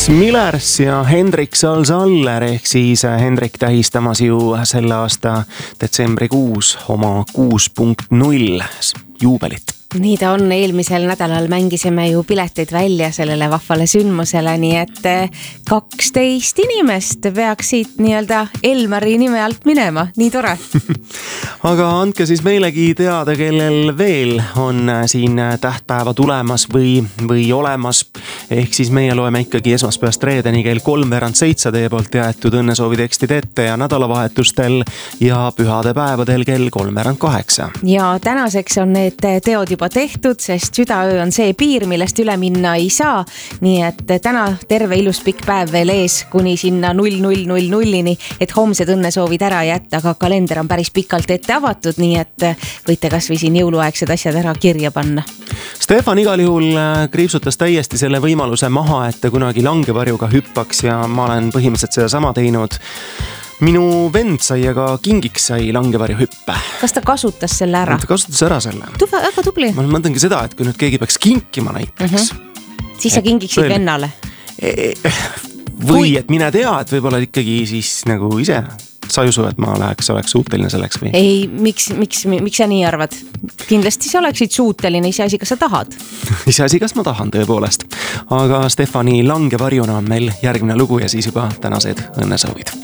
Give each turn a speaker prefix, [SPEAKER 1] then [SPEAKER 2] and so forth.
[SPEAKER 1] Millers ja Hendrik Salsaller ehk siis Hendrik tähistamas ju selle aasta detsembrikuus oma 6.0 juubelit.
[SPEAKER 2] Nii ta on, eelmisel nädalal mängisime ju pileteid välja sellele vahvale sündmusele, nii et 12 inimest peaksid nii-öelda Elmari nime alt minema, nii tore.
[SPEAKER 1] Aga andke siis meilegi teada, kellel veel on siin tähtpäeva tulemas või olemas. Ehk siis meie loeme ikkagi esmaspäevast reedeni kell 6:03 teie poolt jäetud õnnesoovitekstid ette ja nädalavahetustel ja pühade päevadel kell 7:38.
[SPEAKER 2] Ja tänaseks on need teod juba tehtud, sest südaöö on see piir, millest üle minna ei saa. Nii et täna terve ilus pikk päev veel ees kuni sinna 00:00-ni, et homsed õnnesoovid ära jätta, aga kalender on päris pikalt ette avatud, nii et võite kas või siin jõuluaegsed asjad ära kirja panna.
[SPEAKER 1] Stefan igal juhul kriipsutas täiesti selle võimaluse maha, et ta kunagi langevarjuga hüppaks ja ma olen põhimõtteliselt seda sama teinud. Minu vend sai aga kingiks sai langevarju hüppe.
[SPEAKER 2] Kas ta kasutas selle ära?
[SPEAKER 1] Ta kasutas ära selle.
[SPEAKER 2] Väga tubli.
[SPEAKER 1] Ma mõtlengi seda, et kui nüüd keegi peaks kinkima näiteks.
[SPEAKER 2] Siis sa kingiksid vennale.
[SPEAKER 1] Või et mine tea, et võib-olla ikkagi siis nagu ise. Sa ei usu, et ma oleks suuteline selleks või?
[SPEAKER 2] Ei, miks sa nii arvad? Kindlasti sa oleksid suuteline, iseasi, kas sa tahad.
[SPEAKER 1] Iseasi, kas ma tahan tõepoolest. Aga Stefani langevarjuna on meil järgmine lugu ja siis juba tänased õnnesoovid.